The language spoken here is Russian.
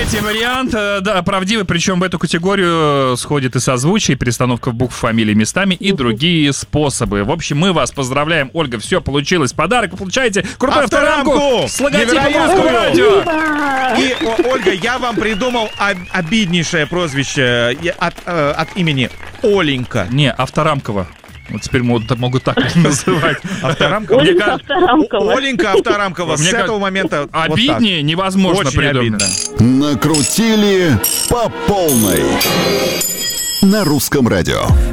Третий вариант, да, правдивый, причем в эту категорию сходит и созвучие, перестановка букв, фамилий местами и другие способы. В общем, мы вас поздравляем, Ольга, все получилось. Подарок вы получаете крутую авторамку с логотипом Русского радио. И, Ольга, я вам придумал обиднейшее прозвище от имени Оленька. Не, Авторамкова. Вот теперь могут так называть. Авторамкова? Оленька Авторамкова. Оленька Авторамкова. С этого момента обиднее невозможно придумать. Накрутили по полной на Русском радио.